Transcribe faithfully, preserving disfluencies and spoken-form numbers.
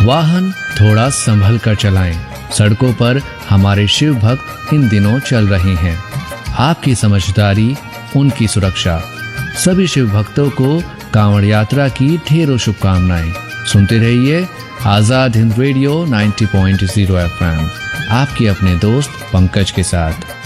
वाहन थोड़ा संभल कर चलाएं। सड़कों पर हमारे शिव भक्त इन दिनों चल रहे हैं। आपकी समझदारी, उनकी सुरक्षा। सभी शिव भक्तों को कांवड़ यात्रा की ढेरों शुभकामनाएं। सुनते रहिए आजाद हिंद रेडियो नब्बे पॉइंट शून्य एफ एम, आपके अपने दोस्त पंकज के साथ।